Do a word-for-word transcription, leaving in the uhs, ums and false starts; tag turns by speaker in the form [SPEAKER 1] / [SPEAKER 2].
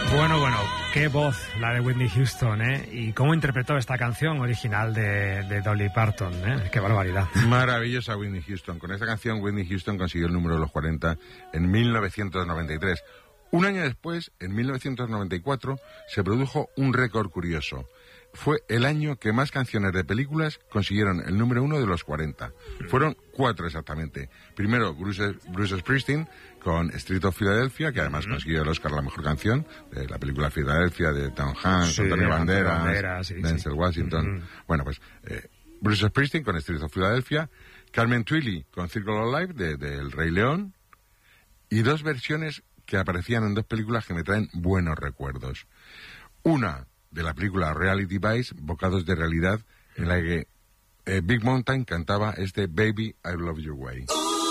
[SPEAKER 1] Bueno, bueno, qué voz la de Whitney Houston, ¿eh? Y cómo interpretó esta canción original de, de Dolly Parton, ¿eh? Qué barbaridad.
[SPEAKER 2] Maravillosa Whitney Houston. Con esta canción Whitney Houston consiguió el número de los cuarenta en mil novecientos noventa y tres. Un año después, en mil novecientos noventa y cuatro, se produjo un récord curioso. Fue el año que más canciones de películas consiguieron el número uno de los cuarenta. Fueron cuatro exactamente. Primero, Bruce, Bruce Springsteen con Street of Philadelphia, que además uh-huh. consiguió el Oscar a la mejor canción, de la película Philadelphia, de Tom Hanks, sí, Antonio Banderas, Bandera, sí, Denzel sí. Washington. Uh-huh. Bueno, pues eh, Bruce Springsteen con Street of Philadelphia, Carmen Twilly con Circle of Life, de, de El Rey León, y dos versiones que aparecían en dos películas que me traen buenos recuerdos. Una de la película Reality Bites, Bocados de Realidad, en la que eh, Big Mountain cantaba este Baby, I Love Your Way.